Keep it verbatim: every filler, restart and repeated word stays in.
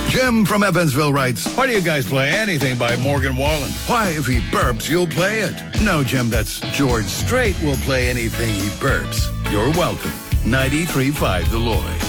Jim from Evansville writes, Why do you guys play anything by Morgan Wallen? why, if he burps, you'll play it. No, Jim, that's George Strait will play anything he burps. You're welcome. ninety-three point five The Lloyd.